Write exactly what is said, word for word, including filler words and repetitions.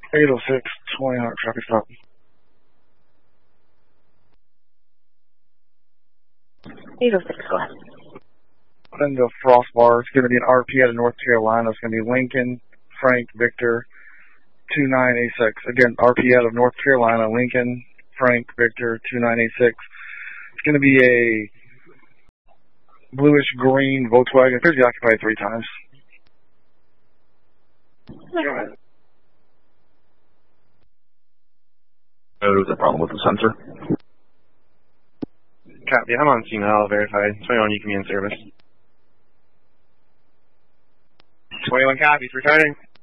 eight oh six, twenty hundred traffic stop. eight oh six, go ahead. Then the Frost Bar, it's going to be an R P out of North Carolina. It's going to be Lincoln, Frank, Victor, two nine eight six. Again, R P out of North Carolina, Lincoln, Frank, Victor, two nine eight six. It's going to be a bluish-green Volkswagen. It appears to be occupied three times. Oh, there's a problem with the sensor. Copy. I'm on scene now. Verified. twenty-one, you can be in service. twenty-one copies. Returning.